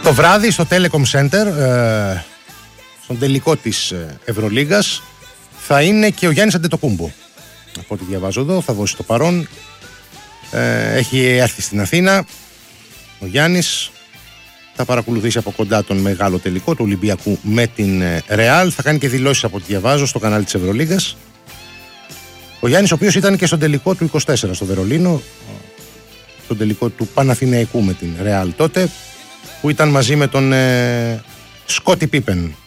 Το βράδυ στο Telecom Center, στον τελικό της Ευρωλίγκας, θα είναι και ο Γιάννης Αντετοκούμπο. Από ό,τι διαβάζω εδώ, θα δώσει το παρόν. Έχει έρθει στην Αθήνα ο Γιάννης. Θα παρακολουθήσει από κοντά τον μεγάλο τελικό του Ολυμπιακού με την Ρεάλ. Θα κάνει και δηλώσεις από ό,τι διαβάζω στο κανάλι της Ευρωλίγκας. Ο Γιάννης, ο οποίος ήταν και στον τελικό του 24 στο Βερολίνο, στον τελικό του Παναθηναϊκού με την Ρεάλ τότε, που ήταν μαζί με τον Σκότι Πίπεν.